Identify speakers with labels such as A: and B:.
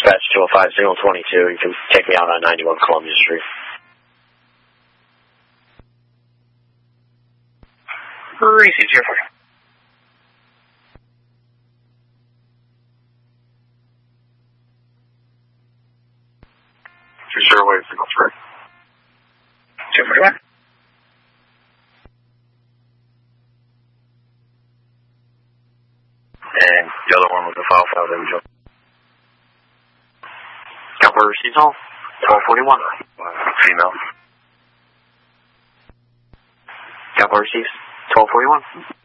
A: Dispatch 205, signal 22. You can take me out on 91 Columbia Street.
B: Receive 04.
C: Sure wave, signal 3.
B: 241.
C: And the other one was a file that we just.
A: Copper received all. 1241.
C: Female.
A: Copper receives 1241.